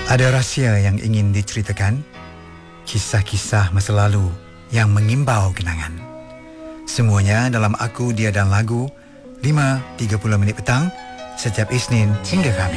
Ada rahsia yang ingin diceritakan, kisah-kisah masa lalu yang mengimbau kenangan. Semuanya dalam Aku, Dia dan Lagu, 5.30 petang setiap Isnin hingga Khamis.